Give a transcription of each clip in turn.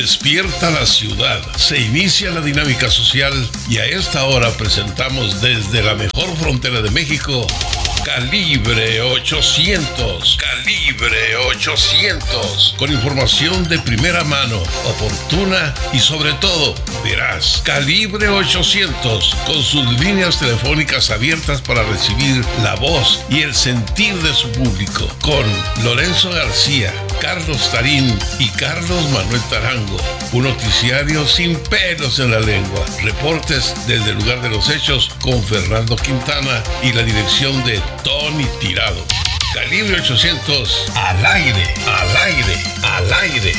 Despierta la ciudad, se inicia la dinámica social y a esta hora presentamos desde la mejor frontera de México, Calibre 800. Calibre 800. Con información de primera mano, oportuna y sobre todo veraz. Calibre 800. Con sus líneas telefónicas abiertas para recibir la voz y el sentir de su público. Con Lorenzo García, Carlos Tarín y Carlos Manuel Tarango. Un noticiario sin pelos en la lengua. Reportes desde el lugar de los hechos con Fernando Quintana y la dirección de Tony Tirado. Calibre 800, al aire, al aire, al aire.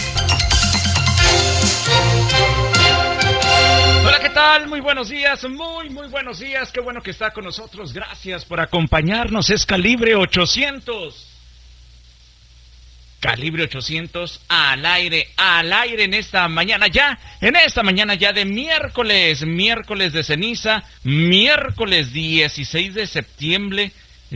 Hola, ¿qué tal? Muy buenos días, muy buenos días. Qué bueno que está con nosotros. Gracias por acompañarnos. Es Calibre 800. Calibre 800 al aire en esta mañana ya de miércoles de ceniza, miércoles 16 de septiembre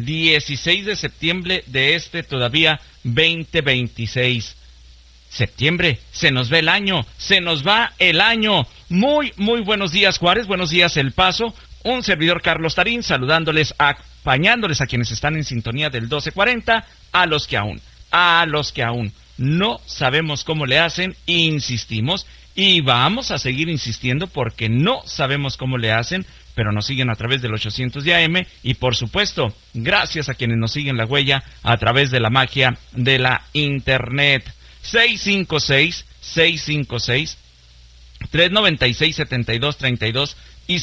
de este todavía 2026. Septiembre, se nos va el año. Muy buenos días, Juárez, buenos días, El Paso. Un servidor, Carlos Tarín, saludándoles, acompañándoles a quienes están en sintonía del 1240, a los que aún no sabemos cómo le hacen, insistimos y vamos a seguir insistiendo porque no sabemos cómo le hacen, pero nos siguen a través del 800 de AM y por supuesto, gracias a quienes nos siguen la huella a través de la magia de la internet. 656-396-7232 y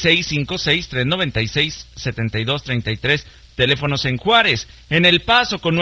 656-396-7233. Teléfonos en Juárez, en El Paso con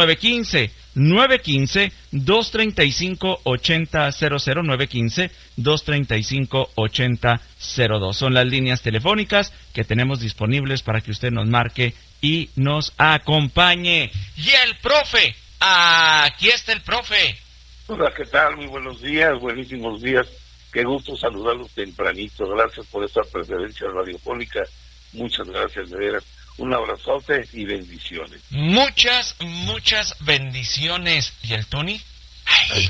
915-235-8000, 915-235-8002. Son las líneas telefónicas que tenemos disponibles para que usted nos marque y nos acompañe. Y el profe, aquí está el profe. Hola, ¿qué tal? Muy buenos días, buenísimos días. Qué gusto saludarlos tempranito. Gracias por esta preferencia radiofónica. Muchas gracias, de veras. Un abrazote y bendiciones. Muchas bendiciones. ¿Y el Tony? Ay,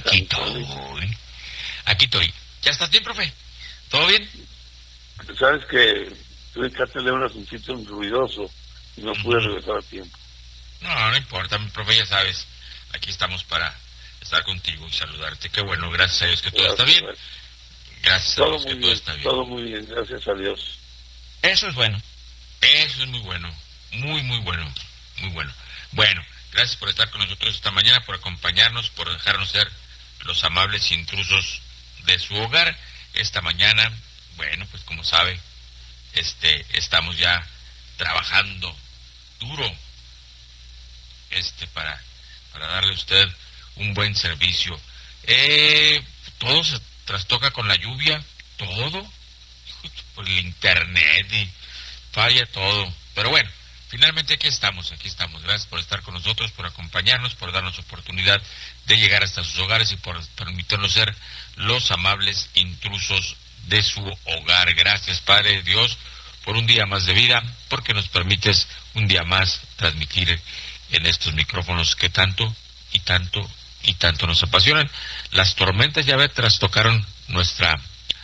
aquí estoy. ¿Ya estás bien, profe? ¿Todo bien? Sabes que tuve que atender un asuntito ruidoso y no pude regresar a tiempo. No importa, profe, ya sabes. Aquí estamos para estar contigo y saludarte. Qué bueno, gracias a Dios que todo está bien. Gracias a Dios que todo está bien. Todo muy bien, gracias a Dios. Eso es bueno. Eso es muy bueno, muy bueno. Bueno, gracias por estar con nosotros esta mañana, por acompañarnos, por dejarnos ser los amables intrusos de su hogar. Esta mañana, bueno, pues como sabe, estamos ya trabajando duro, para darle a usted un buen servicio. Todo se trastoca con la lluvia, todo, por el internet y falla todo, pero bueno, finalmente aquí estamos, gracias por estar con nosotros, por acompañarnos, por darnos oportunidad de llegar hasta sus hogares y por permitirnos ser los amables intrusos de su hogar. Gracias, Padre Dios, por un día más de vida, porque nos permites un día más transmitir en estos micrófonos que tanto nos apasionan. Las tormentas ya trastocaron nuestra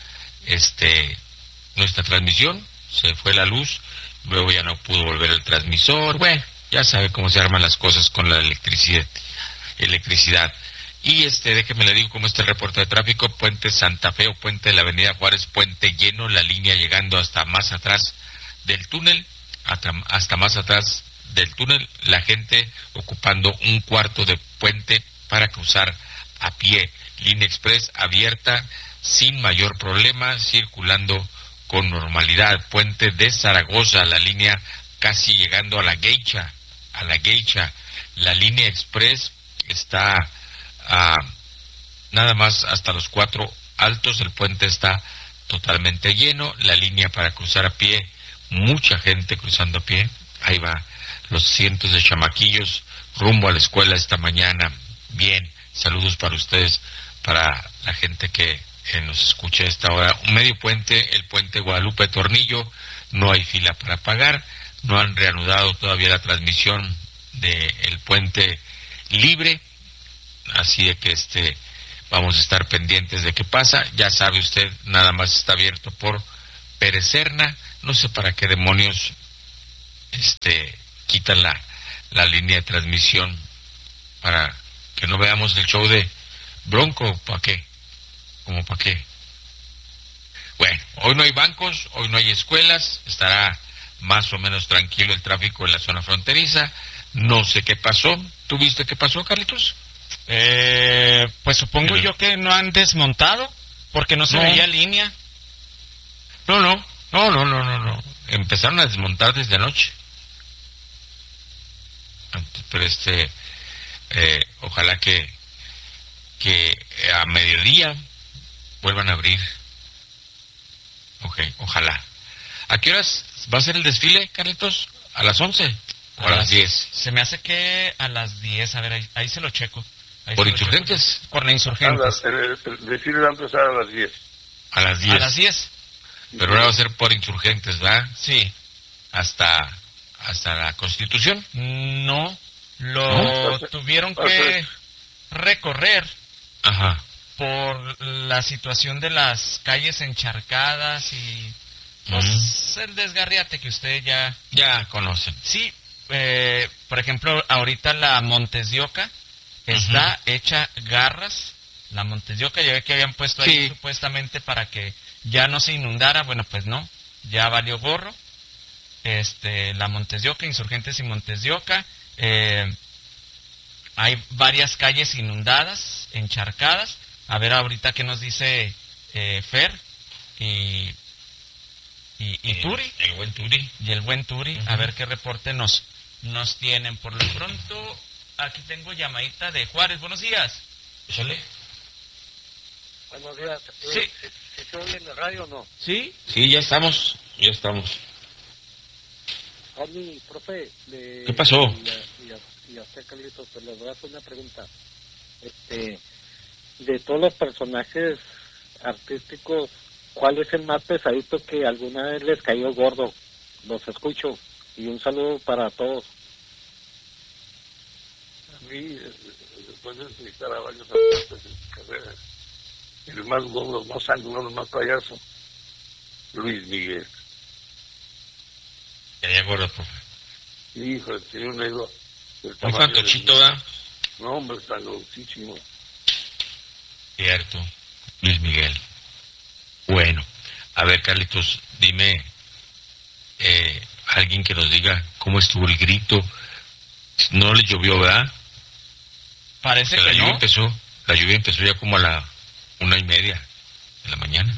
transmisión. Se fue la luz, luego ya no pudo volver el transmisor. Bueno, ya sabe cómo se arman las cosas con la electricidad. Y déjeme le digo cómo está el reporte de tráfico. Puente Santa Fe o puente de la Avenida Juárez, puente lleno, la línea llegando hasta más atrás del túnel, hasta más atrás del túnel, la gente ocupando un cuarto de puente para cruzar a pie. Línea Express abierta sin mayor problema, circulando con normalidad. Puente de Zaragoza, la línea casi llegando a la Geisha. La línea Express está nada más hasta los 4 altos. El puente está totalmente lleno. La línea para cruzar a pie, mucha gente cruzando a pie. Ahí va los cientos de chamaquillos rumbo a la escuela esta mañana. Bien, saludos para ustedes, para la gente que nos escucha a esta hora. Un medio puente, el puente Guadalupe Tornillo, no hay fila para pagar, no han reanudado todavía la transmisión del puente libre, así de que Vamos a estar pendientes de qué pasa. Ya sabe usted, nada más está abierto por Perecerna. No sé para qué demonios quitan la línea de transmisión para que no veamos el show de Bronco. ¿Para qué? ¿Cómo para qué? Bueno, hoy no hay bancos, hoy no hay escuelas, estará más o menos tranquilo el tráfico en la zona fronteriza. No sé qué pasó. ¿Tú viste qué pasó, Carlitos? Pues supongo yo que no han desmontado, porque no se veía línea. No. Empezaron a desmontar desde anoche. Pero ojalá que a mediodía vuelvan a abrir. Ok, ojalá. ¿A qué horas va a ser el desfile, Carlitos? ¿A las 11? ¿O a las 10? Se me hace que a las 10, a ver, ahí se lo checo. ¿Por Insurgentes? Por la Insurgentes. El desfile va a empezar a las 10. A las 10. A las 10. Pero ahora va a ser por Insurgentes, ¿verdad? Sí. ¿Hasta la Constitución? No, tuvieron que recorrer. Ajá. Por la situación de las calles encharcadas y pues el desgarriate que ustedes ya conocen. Sí, por ejemplo, ahorita la Montes de Oca está hecha garras. La Montes de Oca, ya ve que habían puesto ahí supuestamente para que ya no se inundara. Bueno, pues no, ya valió gorro. La Montes de Oca, Insurgentes y Montes de Oca. Hay varias calles inundadas, encharcadas. A ver ahorita qué nos dice Fer y Turi. El buen Turi. Y el buen Turi. A ver qué reporte nos tienen. Por lo pronto, aquí tengo llamadita de Juárez. Buenos días. ¿Sale? Buenos días. Sí. ¿Se oye en la radio o no? ¿Sí? Sí, ya estamos. Ani, profe. ¿Qué pasó? Y a usted, Carlitos, pues le voy a hacer una pregunta. De todos los personajes artísticos, ¿cuál es el más pesadito que alguna vez les cayó gordo? Los escucho. Y un saludo para todos. A mí, después de entrevistar a varios artistas en su carrera, el más gordo, más sangrón, el más payaso, Luis Miguel. Ya gordo, profe. Hijo, tiene un ego. Un fantochito, ¿verdad? No, hombre, sangroncísimo. Cierto, Luis Miguel. Bueno, a ver, Carlitos, dime, alguien que nos diga cómo estuvo el grito. No le llovió, ¿verdad? Parece que la lluvia no. La lluvia empezó ya como a la 1:30 de la mañana.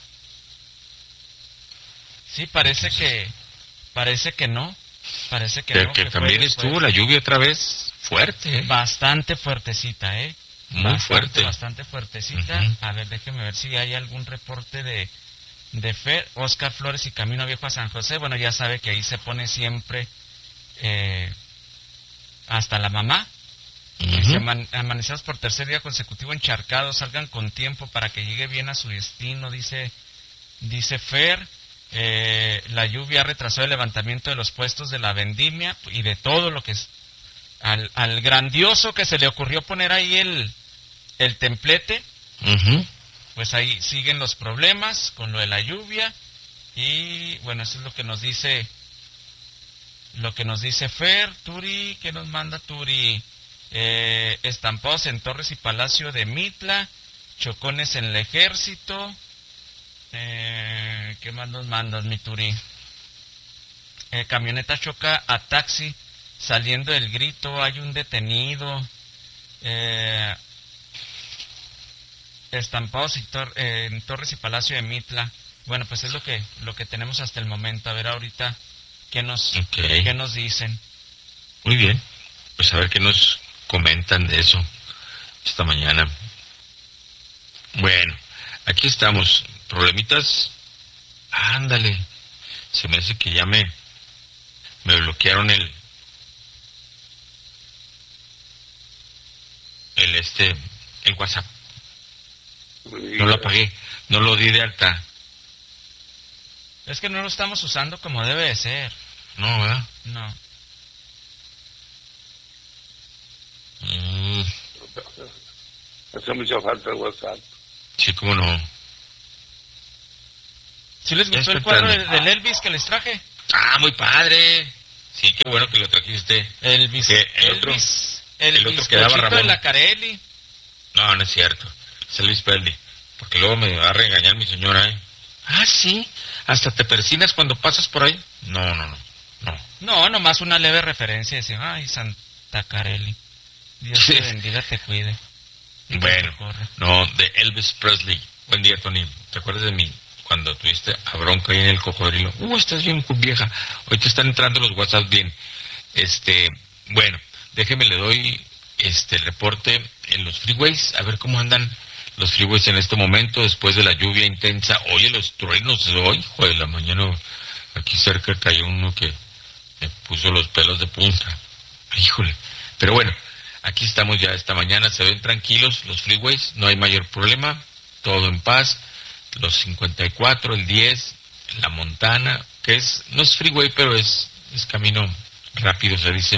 Sí, parece que no. Parece que pero no. Que también estuvo la lluvia otra vez fuerte, ¿eh? Bastante fuertecita, ¿eh? Muy fuerte. Bastante fuertecita. A ver, déjeme ver si hay algún reporte de Fer. Oscar Flores y Camino Viejo a San José. Bueno, ya sabe que ahí se pone siempre hasta la mamá. Amanecidos por tercer día consecutivo encharcados, salgan con tiempo para que llegue bien a su destino, dice Fer. La lluvia retrasó el levantamiento de los puestos de la vendimia y de todo lo que es al grandioso que se le ocurrió poner ahí el templete. Pues ahí siguen los problemas con lo de la lluvia. Y bueno, eso es lo que nos dice Fer. Turi, ¿qué nos manda Turi? Estampados en Torres y Palacio de Mitla, chocones en el Ejército. ¿Qué más nos mandas, mi Turi? Camioneta choca a taxi saliendo del grito, hay un detenido. Estampados en Torres y Palacio de Mitla. Bueno, pues es lo que tenemos hasta el momento. A ver ahorita qué nos dicen. Muy bien, pues a ver qué nos comentan de eso esta mañana. Bueno, aquí estamos. Problemitas. Ándale. Se me hace que ya me bloquearon el WhatsApp. No lo apagué, no lo di de alta. Es que no lo estamos usando como debe de ser. No, ¿verdad? No. Hace mucha falta el WhatsApp. Sí, cómo no. ¿Sí les gustó el cuadro del Elvis que les traje? Ah, muy padre. Sí, qué bueno que lo trajiste. Elvis. El otro que daba Ramón. De la Carelli. No, no es cierto. Es Elvis Presley. Porque luego me va a regañar mi señora, ¿eh? Ah, sí. ¿Hasta te persinas cuando pasas por ahí? No. No, nomás una leve referencia. Decir, ay, Santa Carelli. Dios te bendiga, te cuide. Bueno, no, de Elvis Presley. Buen día, Tony. ¿Te acuerdas de mí? Cuando tuviste a Bronca ahí en el cocodrilo. Estás bien vieja. Hoy te están entrando los WhatsApp bien. Bueno, déjeme le doy el reporte en los freeways, a ver cómo andan los freeways en este momento después de la lluvia intensa. Oye, los truenos de hoy, hijo de la mañana, aquí cerca cayó uno que me puso los pelos de punta. Híjole. Pero bueno, aquí estamos ya esta mañana, se ven tranquilos los freeways, no hay mayor problema, todo en paz. Los 54, el 10, la Montana, que no es freeway, pero es camino rápido, se dice.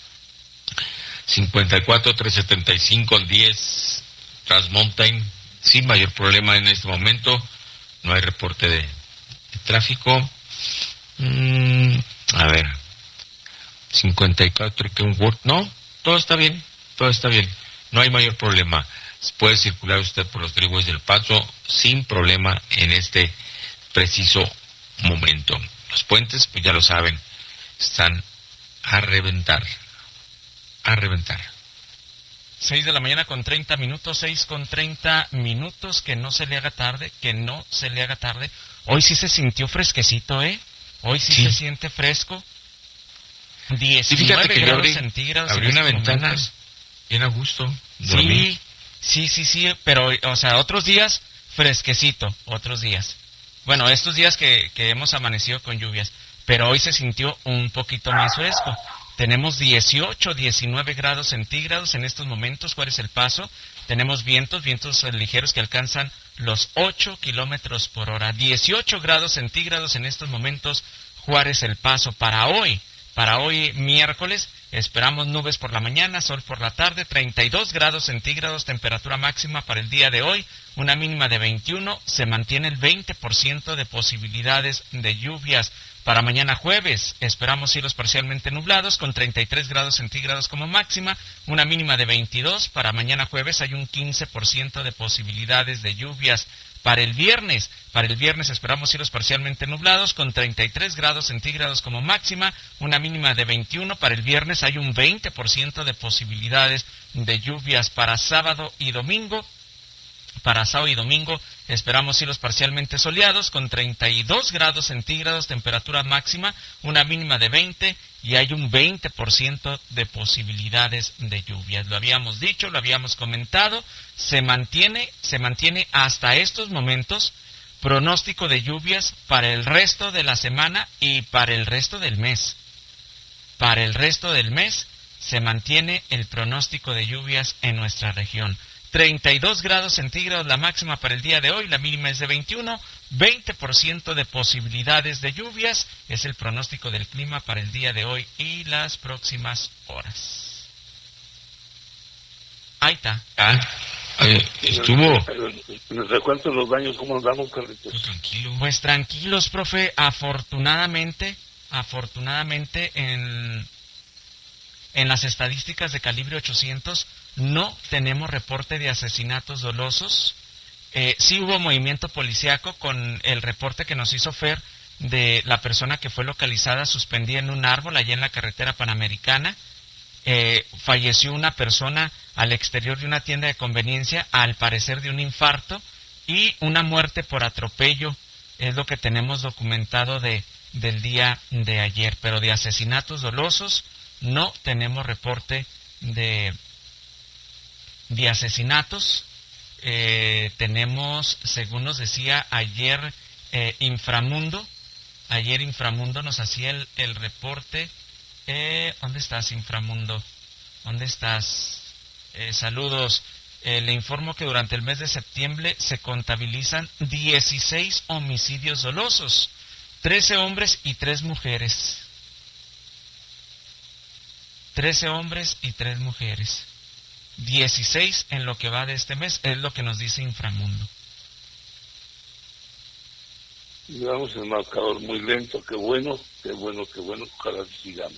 54, 375, el 10, Transmountain, sin mayor problema en este momento. No hay reporte de tráfico. A ver, 54, Kenworth, no, todo está bien. No hay mayor problema. Puede circular usted por los freeways del Paso sin problema en este preciso momento. Los puentes, pues ya lo saben, están a reventar. 6 de la mañana con 30 minutos, 6 con 30 minutos, que no se le haga tarde. Hoy sí se sintió fresquecito, ¿eh? Hoy sí se siente fresco. 19 grados centígrados. Abrí una ventana bien a gusto. Dormí. Sí, pero, o sea, otros días fresquecito, otros días. Bueno, estos días que hemos amanecido con lluvias, pero hoy se sintió un poquito más fresco. Tenemos 18, 19 grados centígrados en estos momentos. Juárez El Paso. Tenemos vientos ligeros que alcanzan los 8 kilómetros por hora. 18 grados centígrados en estos momentos, Juárez El Paso. Para hoy miércoles, esperamos nubes por la mañana, sol por la tarde, 32 grados centígrados, temperatura máxima para el día de hoy, una mínima de 21, se mantiene el 20% de posibilidades de lluvias. Para mañana jueves, esperamos cielos parcialmente nublados, con 33 grados centígrados como máxima, una mínima de 22, para mañana jueves hay un 15% de posibilidades de lluvias. Para el viernes esperamos cielos parcialmente nublados con 33 grados centígrados como máxima, una mínima de 21. Para el viernes hay un 20% de posibilidades de lluvias. Para sábado y domingo esperamos cielos parcialmente soleados con 32 grados centígrados, temperatura máxima, una mínima de 20 y hay un 20% de posibilidades de lluvias. Lo habíamos dicho, lo habíamos comentado, se mantiene hasta estos momentos pronóstico de lluvias para el resto de la semana y para el resto del mes. Para el resto del mes se mantiene el pronóstico de lluvias en nuestra región. 32 grados centígrados la máxima para el día de hoy, la mínima es de 21, 20% de posibilidades de lluvias, es el pronóstico del clima para el día de hoy y las próximas horas. Ahí está. Estuvo. ¿Les recuento los daños cómo andamos, Carlitos? Tranquilo. Pues tranquilos, profe, afortunadamente en las estadísticas de calibre 800 no tenemos reporte de asesinatos dolosos. Sí hubo movimiento policíaco con el reporte que nos hizo Fer de la persona que fue localizada suspendida en un árbol allá en la carretera Panamericana. Falleció una persona al exterior de una tienda de conveniencia, al parecer de un infarto, y una muerte por atropello es lo que tenemos documentado del día de ayer. Pero de asesinatos dolosos no tenemos reporte de asesinatos. Tenemos, según nos decía ayer Inframundo nos hacía el reporte. ¿Dónde estás, Inframundo? ¿Dónde estás? Saludos. Le informo que durante el mes de septiembre se contabilizan 16 homicidios dolosos, 13 hombres y 3 mujeres. 13 hombres y 3 mujeres. 16 en lo que va de este mes, es lo que nos dice Inframundo. Llevamos el marcador muy lento, qué bueno, ojalá sigamos.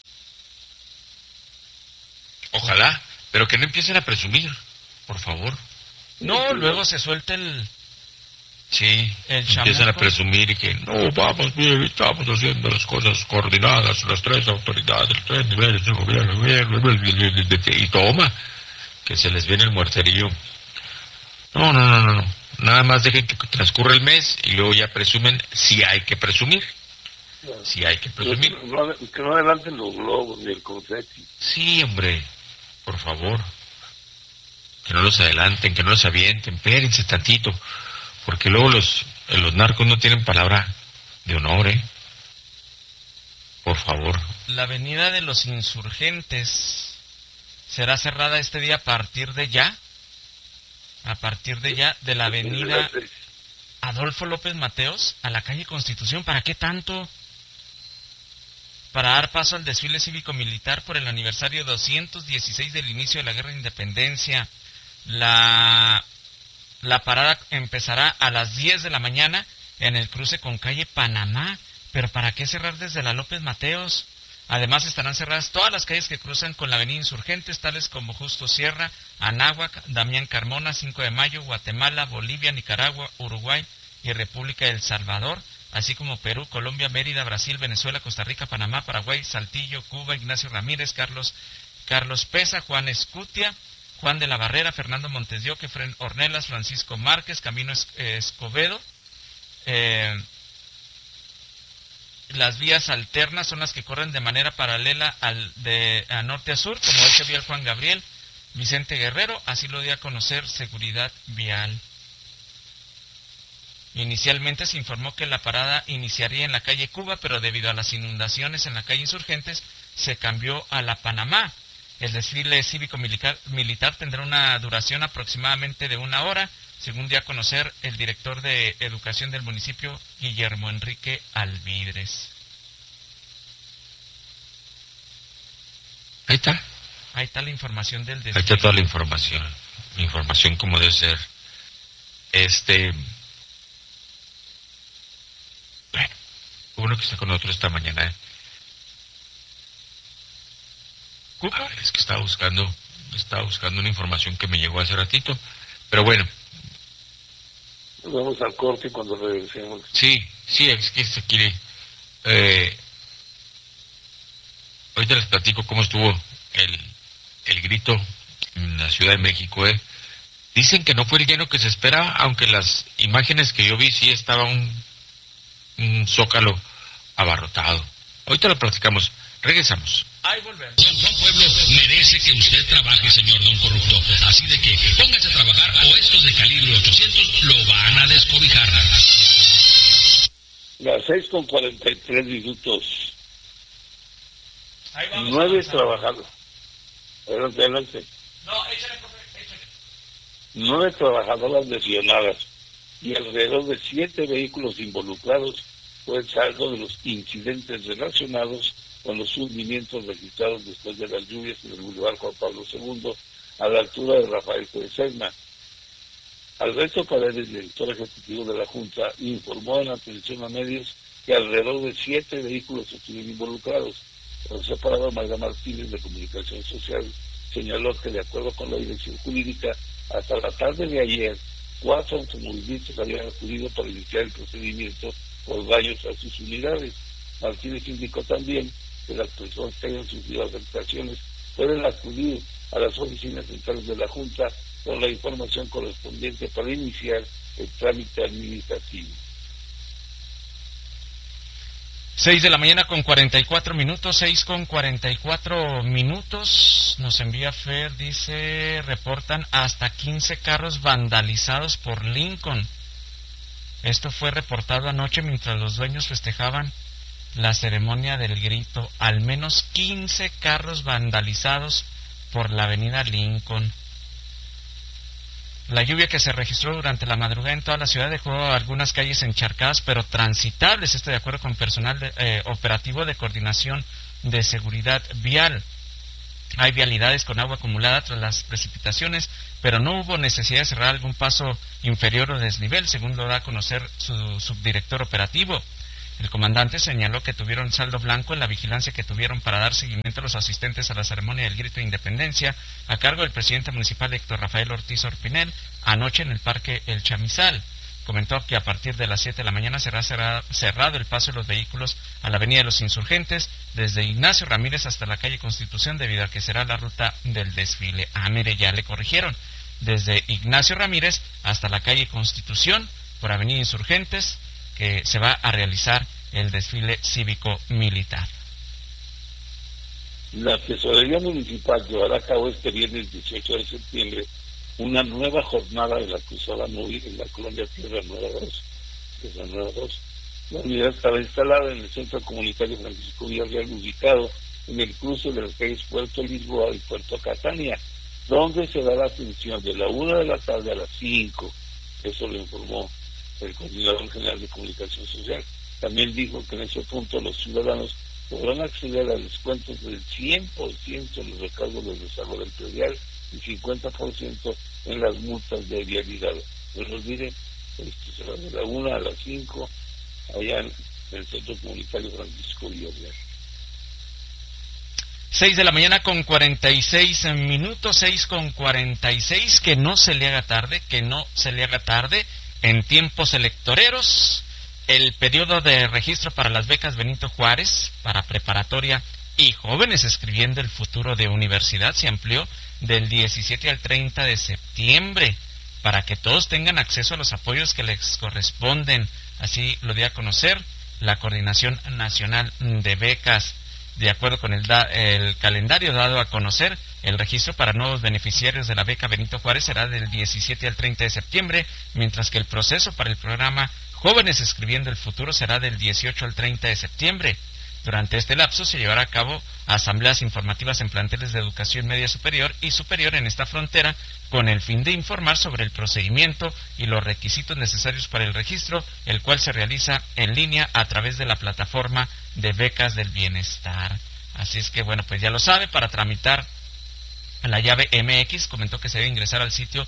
Ojalá, pero que no empiecen a presumir, por favor. No, luego se suelta el... Sí, el empiezan chamuco. a presumir y que no, vamos bien, estamos haciendo las cosas coordinadas, las tres autoridades, los tres niveles de gobierno, y toma, que se les viene el muerterillo. No, nada más dejen que transcurra el mes y luego ya presumen si hay que presumir. Si hay que presumir. Que no adelanten los globos ni el confeti. Sí, hombre, por favor. Que no los adelanten, que no los avienten, espérense tantito. Porque luego los narcos no tienen palabra de honor, ¿eh? Por favor. La avenida de los Insurgentes será cerrada este día a partir de ya. A partir de ya, de la avenida Adolfo López Mateos a la calle Constitución. ¿Para qué tanto? Para dar paso al desfile cívico-militar por el aniversario 216 del inicio de la Guerra de Independencia. La parada empezará a las 10 de la mañana en el cruce con calle Panamá. ¿Pero para qué cerrar desde la López Mateos? Además estarán cerradas todas las calles que cruzan con la avenida Insurgentes, tales como Justo Sierra, Anáhuac, Damián Carmona, 5 de Mayo, Guatemala, Bolivia, Nicaragua, Uruguay y República del Salvador, así como Perú, Colombia, Mérida, Brasil, Venezuela, Costa Rica, Panamá, Paraguay, Saltillo, Cuba, Ignacio Ramírez, Carlos Pesa, Juan Escutia, Juan de la Barrera, Fernando Montes de Oque, Efrén Ornelas, Francisco Márquez, Camino Escobedo. Las vías alternas son las que corren de manera paralela a norte a sur, como Eje Vial Juan Gabriel, Vicente Guerrero, así lo dio a conocer Seguridad Vial. Inicialmente se informó que la parada iniciaría en la calle Cuba, pero debido a las inundaciones en la calle Insurgentes, se cambió a la Panamá. El desfile cívico-militar tendrá una duración aproximadamente de 1 hora, según dio a conocer el director de Educación del municipio, Guillermo Enrique Alvidres. Ahí está. Ahí está la información del desfile. Ahí está toda la información como debe ser. Bueno, uno que está con nosotros esta mañana, ¿eh? Es que estaba buscando una información que me llegó hace ratito, pero bueno. Vamos al corte cuando regresemos. Sí, es que se quiere. Ahorita les platico cómo estuvo el grito en la Ciudad de México, ¿eh? Dicen que no fue el lleno que se esperaba, aunque las imágenes que yo vi sí estaba un zócalo abarrotado. Ahorita lo platicamos. Regresamos. Ahí volvemos. Don Pueblo merece que usted trabaje, señor Don Corrupto. Así de que póngase a trabajar o estos de calibre 800 lo van a descobijar. Las 6:43 minutos. Ahí vamos. 9 trabajadores. Adelante. No, échale. 9 trabajadoras lesionadas y alrededor de 7 vehículos involucrados fue el saldo de los incidentes relacionados con los hundimientos registrados después de las lluvias en el Boulevard Juan Pablo II, a la altura de Rafael Cueserna. Alberto Paredes, director ejecutivo de la Junta, informó en atención a medios que alrededor de 7 vehículos estuvieron involucrados. El separador Magda Martínez, de Comunicación Social, señaló que, de acuerdo con la dirección jurídica, hasta la tarde de ayer, 4 automovilistas habían acudido para iniciar el procedimiento por daños a sus unidades. Martínez indicó también que las personas que hayan sufrido afectaciones pueden acudir a las oficinas centrales de la Junta con la información correspondiente para iniciar el trámite administrativo. 6 de la mañana con 44 minutos, 6 con 44 minutos, nos envía Fer, dice, reportan hasta 15 carros vandalizados por Lincoln. Esto fue reportado anoche mientras los dueños festejaban la ceremonia del grito. Al menos 15 carros vandalizados por la avenida Lincoln. La lluvia que se registró durante la madrugada en toda la ciudad dejó algunas calles encharcadas pero transitables, esto de acuerdo con personal operativo de coordinación de seguridad vial. Hay vialidades con agua acumulada tras las precipitaciones, pero no hubo necesidad de cerrar algún paso inferior o desnivel, según lo da a conocer su subdirector operativo. El comandante señaló que tuvieron saldo blanco en la vigilancia que tuvieron para dar seguimiento a los asistentes a la ceremonia del Grito de Independencia, a cargo del presidente municipal Héctor Rafael Ortiz Orpinel, anoche en el Parque El Chamizal. Comentó que a partir de las 7 de la mañana será cerrado el paso de los vehículos a la Avenida de los Insurgentes, desde Ignacio Ramírez hasta la calle Constitución, debido a que será la ruta del desfile. Mire, ya le corrigieron. Desde Ignacio Ramírez hasta la calle Constitución, por Avenida Insurgentes, que se va a realizar el desfile cívico-militar. La Tesorería Municipal llevará a cabo este viernes 18 de septiembre una nueva jornada de la Cruzada Móvil en la colonia Tierra Nueva 2. La unidad estará instalada en el Centro Comunitario Francisco Villarreal, ubicado en el cruce de las calles Puerto Lisboa y Puerto Catania, donde se dará atención de la 1 de la tarde a las 5. Eso lo informó el Coordinador General de Comunicación Social. También dijo que en ese punto los ciudadanos podrán acceder a descuentos del 100% en los recargos del rezago del predial y 50% en las multas de vialidad. No se olviden, esto será de la 1 a las 5, allá en el Centro Comunitario Francisco Villarreal. 6 de la mañana con 46 minutos, 6 con 46, que no se le haga tarde, en tiempos electoreros. El periodo de registro para las becas Benito Juárez, para preparatoria y jóvenes escribiendo el futuro de universidad, se amplió del 17 al 30 de septiembre, para que todos tengan acceso a los apoyos que les corresponden. Así lo dio a conocer la Coordinación Nacional de Becas. De acuerdo con el calendario dado a conocer, el registro para nuevos beneficiarios de la beca Benito Juárez será del 17 al 30 de septiembre, mientras que el proceso para el programa Jóvenes Escribiendo el Futuro será del 18 al 30 de septiembre. Durante este lapso se llevará a cabo asambleas informativas en planteles de educación media superior y superior en esta frontera, con el fin de informar sobre el procedimiento y los requisitos necesarios para el registro, el cual se realiza en línea a través de la plataforma de becas del bienestar. Así es que, bueno, pues ya lo sabe, para tramitar la llave MX, comentó que se debe ingresar al sitio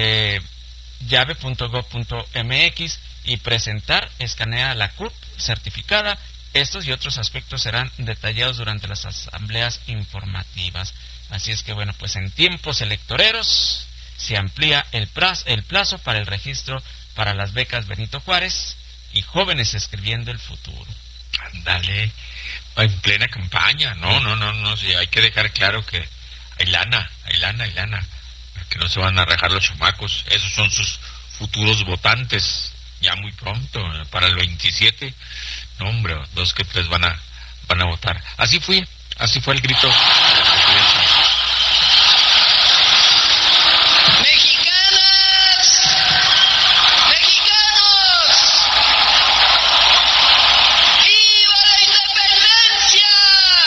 llave.gov.mx y presentar, escanea la CURP certificada. Estos y otros aspectos serán detallados durante las asambleas informativas. Así es que, bueno, pues en tiempos electoreros se amplía el plazo para el registro para las becas Benito Juárez y Jóvenes Escribiendo el Futuro. Ándale, en plena campaña. No, sí, hay que dejar claro que hay lana, que no se van a rajar los chamacos. Esos son sus futuros votantes, ya muy pronto, para el 27. No, hombre, 2 que 3 van a votar. Así fue el grito